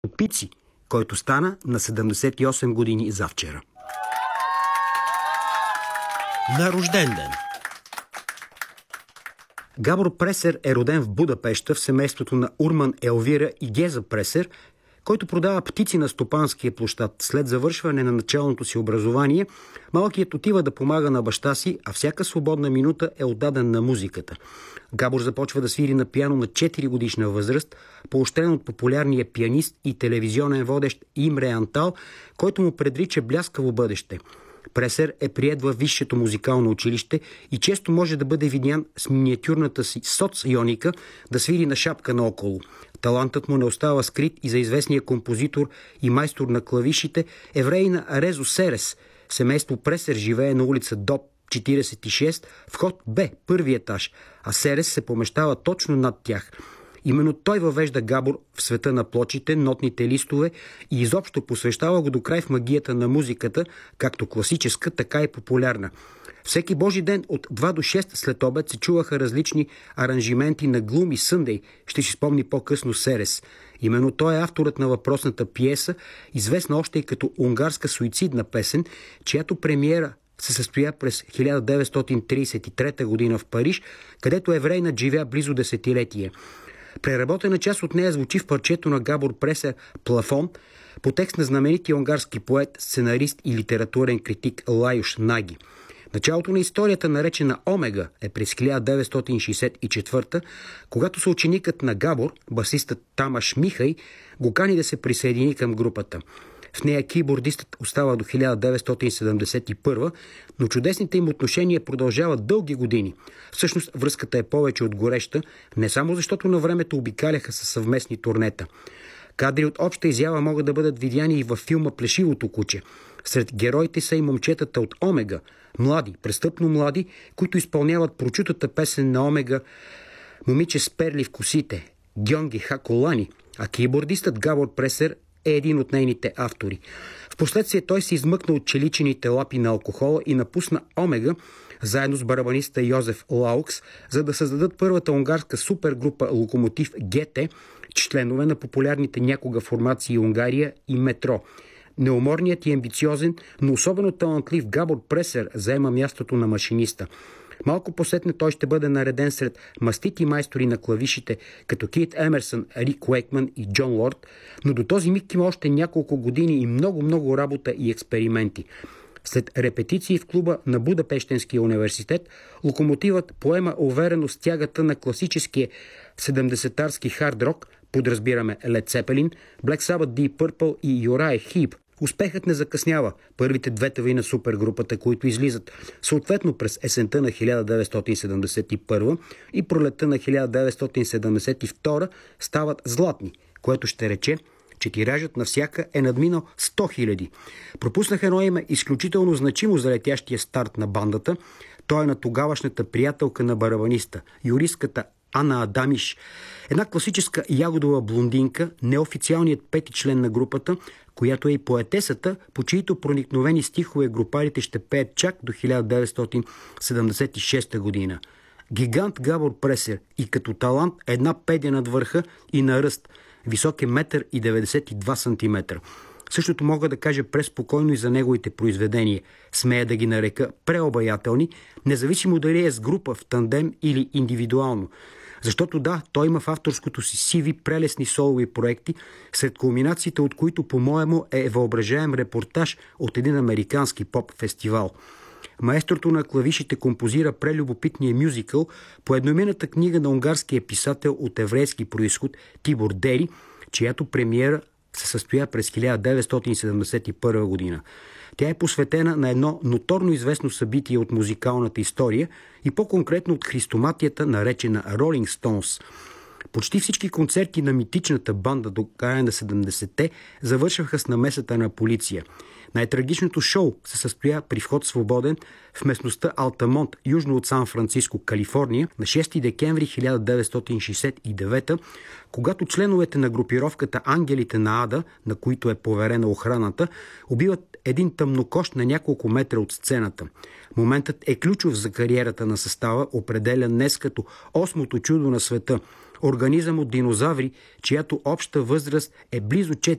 Пици, който стана на 78 години завчера. На рожден ден. Габор Пресер е роден в Будапеща в семейството на Урман Елвира и Геза Пресер, който продава птици на стопанския площад. След завършване на началното си образование, малкият отива да помага на баща си, а всяка свободна минута е отдаден на музиката. Габор започва да свири на пиано на 4 годишна възраст, поощрен от популярния пианист и телевизионен водещ Имре Антал, който му предрича бляскаво бъдеще. Пресер е приет във Висшето музикално училище и често може да бъде видян с миниатюрната си соц-йоника да свири на шапка наоколо. Талантът му не остава скрит и за известния композитор и майстор на клавишите евреина Резо Серес. Семейство Пресер живее на улица Доп 46, вход Б, първи етаж, а Серес се помещава точно над тях. Именно той въвежда Габор в света на плочите, нотните листове и изобщо посвещава го до край в магията на музиката, както класическа, така и популярна. Всеки Божи ден от 2 до 6 след обед се чуваха различни аранжименти на Глум и Съндей, ще си спомни по-късно Серес. Именно той е авторът на въпросната пиеса, известна още и като унгарска суицидна песен, чиято премиера се състоя през 1933 година в Париж, където еврейнат живя близо десетилетие. Преработена част от нея звучи в парчето на Габор Пресер «Плафон» по текст на знаменития унгарски поет, сценарист и литературен критик Лайош Наги. Началото на историята, наречена Омега, е през 1964, когато съученикът на Габор, басистът Тамаш Михай, го кани да се присъедини към групата. В нея кийбордистът остава до 1971, но чудесните им отношения продължават дълги години. Всъщност връзката е повече от гореща, не само защото на времето обикаляха със съвместни турнета. Кадри от обща изява могат да бъдат видяни и във филма «Плешивото куче». Сред героите са и момчетата от Омега, млади, престъпно млади, които изпълняват прочутата песен на Омега «Момиче с перли в косите» Гьонги Хаколани, а кийбордистът Габор Пресер е един от нейните автори. Впоследствие той се измъкна от челичените лапи на алкохола и напусна Омега, заедно с барабаниста Йозеф Лаукс, за да създадат първата унгарска супергрупа Локомотив ГТ, членове на популярните някога формации Унгария и Метро. Неуморният и амбициозен, но особено талантлив Габор Пресер заема мястото на машиниста. Малко посетне той ще бъде нареден сред мастити майстори на клавишите, като Кейт Емерсън, Рик Уейкман и Джон Лорд, но до този миг има още няколко години и много работа и експерименти. След репетиции в клуба на Будапештенския университет, Локомотивът поема уверено стягата на класическия 70-тарски хард-рок, подразбираме Led Zeppelin, Black Sabbath, Deep Purple и Uriah Heep. Успехът не закъснява. Първите две тъви на супергрупата, които излизат съответно през есента на 1971 и пролетта на 1972, стават златни, което ще рече, че тиражът на всяка е надминал 100 000. Пропуснах едно име изключително значимо за летящия старт на бандата. Той е на тогавашната приятелка на барабаниста, юристката Ана Адамиш. Една класическа ягодова блондинка, неофициалният пети член на групата, която е и поетесата, по чието проникновени стихове групарите ще пеят чак до 1976 година. Гигант Габор Пресер и като талант една педя над върха и на ръст. Висок е 1,92 см. Същото мога да кажа преспокойно и за неговите произведения. Смея да ги нарека преобаятелни, независимо дали е с група, в тандем или индивидуално. Защото да, той има в авторското си CV прелесни солови проекти, сред кулминациите от които, по-моему, е въображаем репортаж от един американски поп-фестивал. Маестрото на клавишите композира прелюбопитния мюзикъл по едноименната книга на унгарския писател от еврейски произход Тибор Дери, чиято премиера се състоя през 1971 година. Тя е посветена на едно ноторно известно събитие от музикалната история и по-конкретно от христоматията, наречена Rolling Stones. Почти всички концерти на митичната банда до края на 70-те завършваха с намесата на полиция. Най-трагичното шоу се състоя при вход свободен в местността Алтамонт, южно от Сан-Франциско, Калифорния, на 6 декември 1969, когато членовете на групировката Ангелите на Ада, на които е поверена охраната, убиват един тъмнокощ на няколко метра от сцената. Моментът е ключов за кариерата на състава, определен днес като осмото чудо на света. Организъм от динозаври, чиято обща възраст е близо 4